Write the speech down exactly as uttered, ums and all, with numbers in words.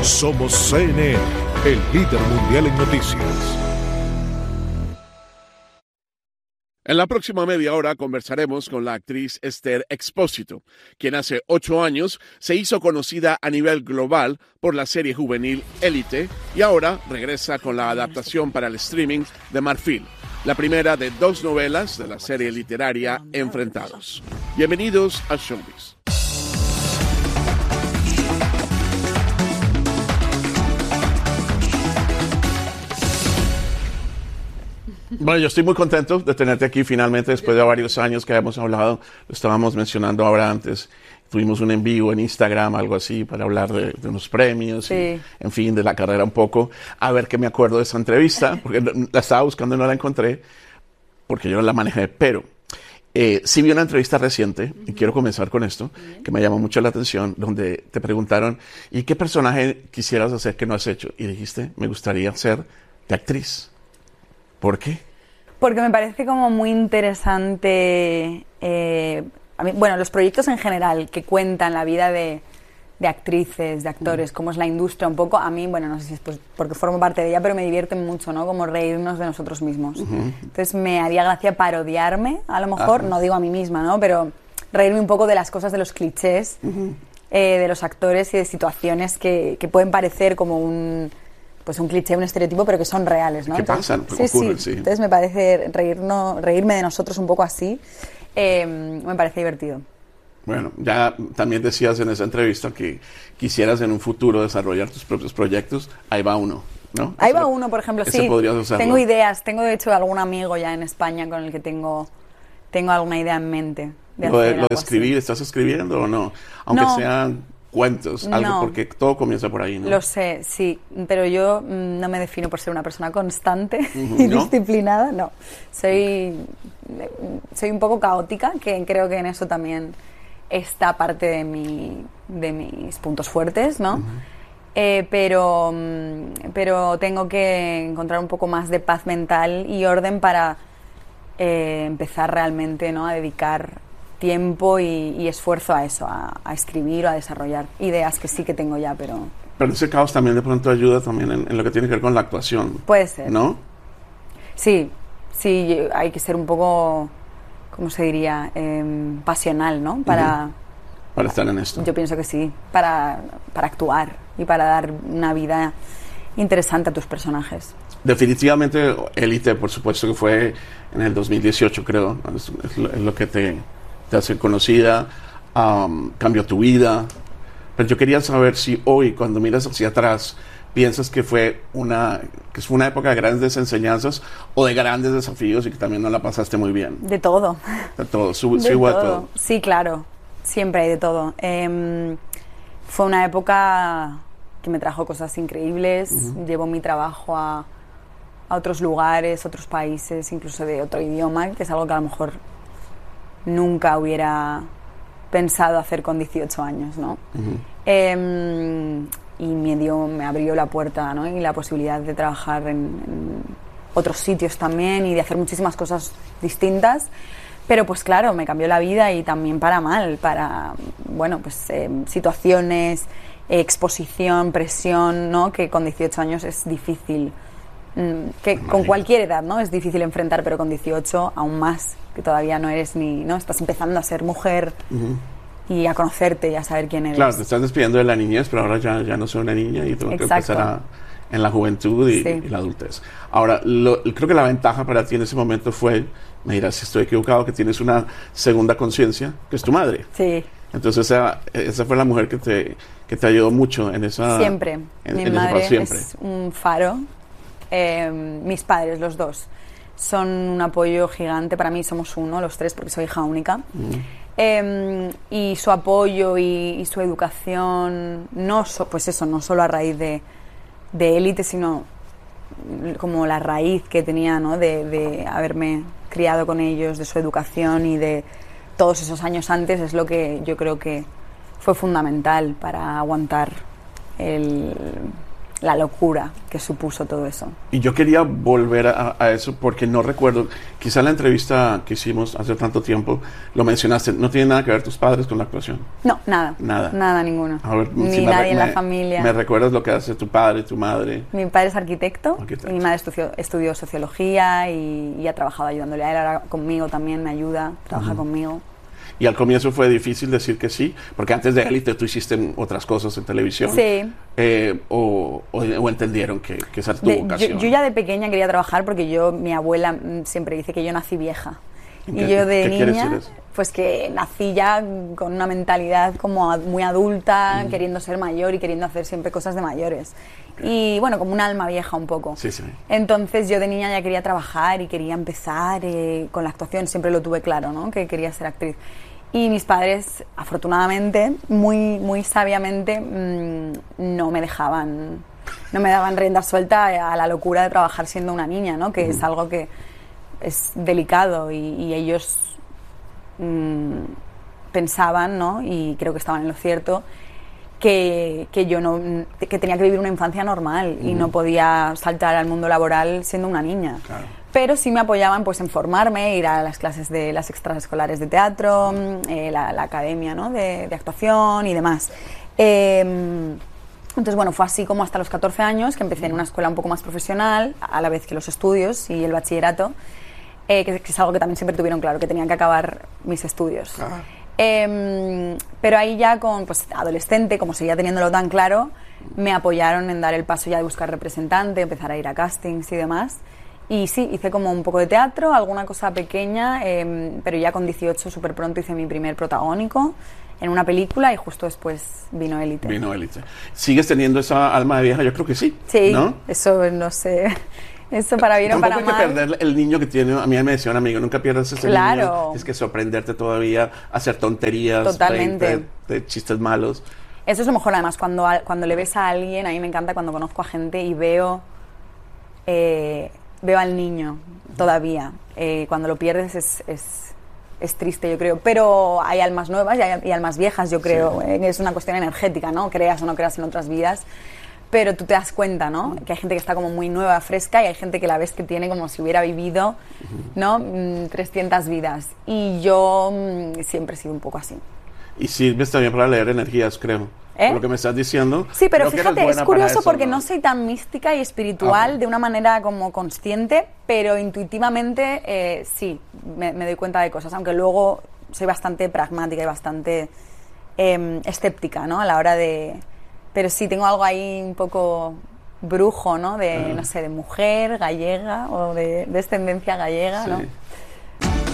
Somos C N N, el líder mundial en noticias. En la próxima media hora conversaremos con la actriz Esther Expósito, quien hace ocho años se hizo conocida a nivel global por la serie juvenil Élite y ahora regresa con la adaptación para el streaming de Marfil, la primera de dos novelas de la serie literaria Enfrentados. Bienvenidos a Showbiz. Bueno, yo estoy muy contento de tenerte aquí finalmente después de varios años que hemos hablado. Lo estábamos mencionando ahora antes. Tuvimos un en vivo en Instagram, algo así, para hablar de, de unos premios, sí. y, en fin, de la carrera un poco. A ver qué me acuerdo de esa entrevista, porque la estaba buscando y no la encontré, porque yo no la manejé. Pero eh, sí vi una entrevista reciente, y quiero comenzar con esto, que me llamó mucho la atención, donde te preguntaron, ¿y qué personaje quisieras hacer que no has hecho? Y dijiste, me gustaría ser de actriz. ¿Por qué? Porque me parece como muy interesante, eh, a mí, bueno, los proyectos en general que cuentan la vida de, de actrices, de actores, cómo es la industria un poco, a mí, bueno, no sé si es pues porque formo parte de ella, pero me divierte mucho, ¿no? Como reírnos de nosotros mismos. Uh-huh. Entonces me haría gracia parodiarme, a lo mejor, uh-huh. no digo a mí misma, ¿no? Pero reírme un poco de las cosas, de los clichés, uh-huh. eh, de los actores y de situaciones que, que pueden parecer como un... pues un cliché, un estereotipo, pero que son reales, ¿no? ¿Qué pasan? Sí, ocurren, sí. sí. Entonces me parece reírnos, reírme de nosotros un poco así, eh, me parece divertido. Bueno, ya también decías en esa entrevista que quisieras en un futuro desarrollar tus propios proyectos. Ahí va uno, ¿no? Ahí ese va uno, por ejemplo, sí. Podrías usarlo. Tengo ideas, tengo de hecho algún amigo ya en España con el que tengo, tengo alguna idea en mente. De lo de, hacer lo de escribir, así. ¿Estás escribiendo o no? Aunque no. sean cuentos, algo, no. porque todo comienza por ahí, ¿no? Lo sé, sí, pero yo mmm, no me defino por ser una persona constante uh-huh, y ¿no? disciplinada, no. Soy, soy un poco caótica, que creo que en eso también está parte de, mi, de mis puntos fuertes, ¿no? Uh-huh. Eh, pero, pero tengo que encontrar un poco más de paz mental y orden para eh, empezar realmente, ¿no? A dedicar tiempo y, y esfuerzo a eso, a, a escribir o a desarrollar ideas que sí que tengo ya, pero... Pero ese caos también de pronto ayuda también en, en lo que tiene que ver con la actuación. Puede ser. ¿No? Sí, sí, hay que ser un poco, ¿cómo se diría? Eh, pasional, ¿no? Para... Uh-huh. Para estar en esto. Yo pienso que sí, para, para actuar y para dar una vida interesante a tus personajes. Definitivamente, Élite, por supuesto que fue en el dos mil dieciocho, creo, es, es, lo, es lo que te... te hace conocida, um, cambió tu vida, pero yo quería saber si hoy, cuando miras hacia atrás, piensas que fue una que fue una época de grandes enseñanzas o de grandes desafíos y que también no la pasaste muy bien. De todo. De todo, Sub, de sí, todo. todo. Sí, claro, siempre hay de todo. Eh, fue una época que me trajo cosas increíbles, uh-huh. Llevo mi trabajo a, a otros lugares, otros países, incluso de otro idioma, que es algo que a lo mejor nunca hubiera pensado hacer con dieciocho años, ¿no? Uh-huh. Eh, y me dio, me abrió la puerta, ¿no? Y la posibilidad de trabajar en, en otros sitios también y de hacer muchísimas cosas distintas. Pero pues claro, me cambió la vida y también para mal, para, bueno, pues eh, situaciones, eh, exposición, presión, ¿no? Que con dieciocho años es difícil, mm, que Imagínate. Con cualquier edad, ¿no? Es difícil enfrentar, pero con dieciocho aún más, que todavía no eres ni, ¿no? Estás empezando a ser mujer uh-huh. y a conocerte y a saber quién eres. Claro, te estás despidiendo de la niñez, pero ahora ya, ya no soy una niña y tengo Exacto. que empezar a, en la juventud y, sí. y la adultez. Ahora, lo, creo que la ventaja para ti en ese momento fue, me dirás si estoy equivocado, que tienes una segunda conciencia, que es tu madre. Sí. Entonces esa, esa fue la mujer que te, que te ayudó mucho en esa... Siempre. En, Mi en madre siempre. es un faro. Eh, mis padres, los dos, son un apoyo gigante. Para mí somos uno, los tres, porque soy hija única. Mm. Eh, y su apoyo y, y su educación, no so, pues eso, no solo a raíz de, de Élite, sino como la raíz que tenía, ¿no? de, de haberme criado con ellos, de su educación y de todos esos años antes, es lo que yo creo que fue fundamental para aguantar el, la locura que supuso todo eso. Y yo quería volver a, a eso porque no recuerdo, quizá en la entrevista que hicimos hace tanto tiempo lo mencionaste, no tiene nada que ver tus padres con la actuación. No, nada. Nada. Nada, ninguno. A ver, Ni si me nadie re- en la me- familia. ¿Me recuerdas lo que hace tu padre, tu madre? Mi padre es arquitecto, Arquitecto. y mi madre estudió, estudió sociología y, y ha trabajado ayudándole a él. Ahora conmigo también me ayuda, trabaja conmigo. Y al comienzo fue difícil decir que sí, porque antes de Élite tú hiciste otras cosas en televisión. Sí. Eh, o, o, o entendieron que, que esa es tu De- yo, vocación. yo ya de pequeña quería trabajar porque yo, mi abuela mm, siempre dice que yo nací vieja. Y ¿Qué- yo de qué quiere niña, decir eso? pues que nací ya con una mentalidad como a- muy adulta, queriendo ser mayor y queriendo hacer siempre cosas de mayores. Y bueno, como un alma vieja un poco. Sí, sí. Entonces yo de niña ya quería trabajar y quería empezar eh, con la actuación, siempre lo tuve claro, ¿no? Que quería ser actriz. Y mis padres, afortunadamente, muy, muy sabiamente, mmm, no me dejaban, no me daban rienda suelta a la locura de trabajar siendo una niña, ¿no? Que es algo que es delicado y, y ellos mmm, pensaban, ¿no? Y creo que estaban en lo cierto, que, que yo no, que tenía que vivir una infancia normal y no podía saltar al mundo laboral siendo una niña. Claro. Pero sí me apoyaban pues en formarme, ir a las clases de las extraescolares de teatro, eh, la, la academia, ¿no? de, de actuación y demás. Eh, entonces, bueno, fue así como hasta los catorce años, que empecé en una escuela un poco más profesional, a la vez que los estudios y el bachillerato, eh, que, que es algo que también siempre tuvieron claro, que tenían que acabar mis estudios. Ah. Eh, pero ahí ya con pues, adolescente, como seguía teniéndolo tan claro, me apoyaron en dar el paso ya de buscar representante, empezar a ir a castings y demás. Y sí, hice como un poco de teatro, alguna cosa pequeña, eh, pero ya con dieciocho súper pronto hice mi primer protagónico en una película y justo después vino Élite. Vino Élite. ¿Sigues teniendo esa alma de vieja? Yo creo que sí. Sí, ¿no? eso no sé, eso para bien o para Tampoco hay mal. que perder el niño que tiene. A mí me decía un amigo, nunca pierdas ese Claro. niño. Tienes que sorprenderte todavía, hacer tonterías, Totalmente. reírte de chistes malos. Eso es lo mejor, además, cuando, a- cuando le ves a alguien, a mí me encanta cuando conozco a gente y veo, eh, veo al niño todavía. Eh, cuando lo pierdes es, es, es triste, yo creo. Pero hay almas nuevas y hay y almas viejas, yo creo. Sí. Eh, es una cuestión energética, ¿no? Creas o no creas en otras vidas. Pero tú te das cuenta, ¿no? Que hay gente que está como muy nueva, fresca, y hay gente que la ves que tiene como si hubiera vivido, ¿no? Mm, trescientas vidas. Y yo mm, siempre he sido un poco así. Y sirves también para leer energías, creo. ¿Eh? Por lo que me estás diciendo. Sí, pero Creo que eres fíjate, buena es curioso para eso, porque ¿no? no soy tan mística y espiritual Ok. de una manera como consciente, pero intuitivamente eh, sí, me, me doy cuenta de cosas, aunque luego soy bastante pragmática y bastante eh, escéptica, ¿no? A la hora de... Pero sí, tengo algo ahí un poco brujo, ¿no? De, Ah. no sé, de mujer gallega o de descendencia gallega, ¿no? Sí.